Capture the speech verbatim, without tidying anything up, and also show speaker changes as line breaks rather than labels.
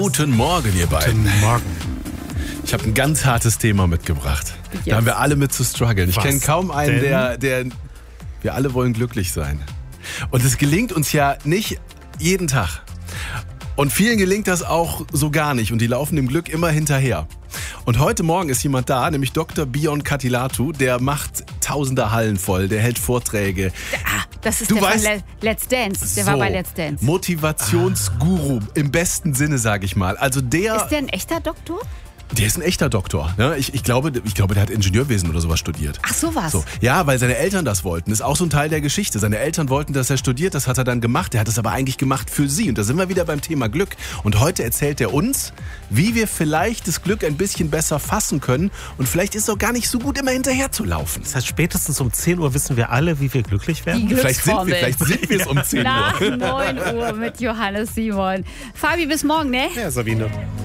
Guten Morgen, ihr beiden.
Guten Morgen.
Ich habe ein ganz hartes Thema mitgebracht.
Yes.
Da haben wir alle mit zu strugglen. Ich
Was
kenne kaum einen,
denn?
der, der... Wir alle wollen glücklich sein. Und es gelingt uns ja nicht jeden Tag. Und vielen gelingt das auch so gar nicht. Und die laufen dem Glück immer hinterher. Und heute Morgen ist jemand da, nämlich Doktor Bion Katilatu. Der macht tausende Hallen voll, der hält Vorträge.
Ah, das ist
Du
der
weißt-
von Le- Let's Dance. Der
So,
war bei Let's Dance.
Motivationsguru im besten Sinne, sage ich mal. Also der...
Ist der ein echter Doktor?
Der ist ein echter Doktor. Ne? Ich, ich, glaube, ich glaube, der hat Ingenieurwesen oder sowas studiert.
Ach, sowas.
So. Ja, weil seine Eltern das wollten. Das ist auch so ein Teil der Geschichte. Seine Eltern wollten, dass er studiert. Das hat er dann gemacht. Er hat es aber eigentlich gemacht für sie. Und da sind wir wieder beim Thema Glück. Und heute erzählt er uns, wie wir vielleicht das Glück ein bisschen besser fassen können. Und vielleicht ist es auch gar nicht so gut, immer hinterher zu laufen.
Das heißt, spätestens um zehn Uhr wissen wir alle, wie wir glücklich werden.
Die
Vielleicht sind, wir,
Glücksformel.
vielleicht sind wir es um zehn
Nach
Uhr.
neun Uhr mit Johannes Simon. Fabi, bis morgen, ne?
Ja, Sabine.